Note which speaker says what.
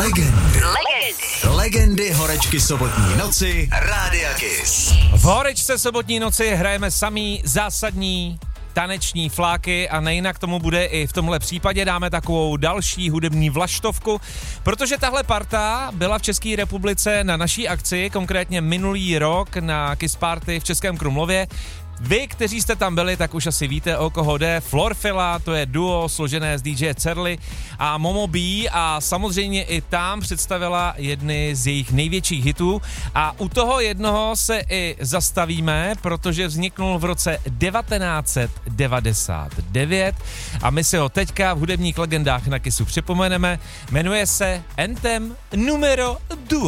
Speaker 1: Legendy horečky sobotní noci Rádia Kiss.
Speaker 2: V horečce sobotní noci hrajeme samý zásadní taneční fláky a nejinak tomu bude i v tomhle případě. Dáme takovou další hudební vlaštovku, protože tahle parta byla v České republice na naší akci, konkrétně minulý rok na Kiss Party v Českém Krumlově. Vy, kteří jste tam byli, tak už asi víte, o koho jde. Florfila, to je duo složené z DJ Cerly a Momo B a samozřejmě i tam představila jedny z jejich největších hitů a u toho jednoho se i zastavíme, protože vzniknul v roce 1999 a my si ho teďka v hudebních legendách na Kissu připomeneme. Jmenuje se Anthem numero 2.